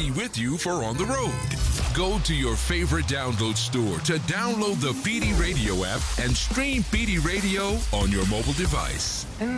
PD with you for on the road. Go to your favorite download store to download the PD Radio app and stream PD Radio on your mobile device.